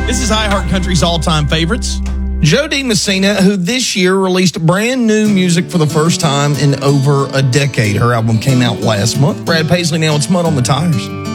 This is iHeart Country's all-time favorites. Jo Dee Messina, who this year released brand new music for the first time in over a decade. Her album came out last month. Brad Paisley, now it's Mud on the Tires.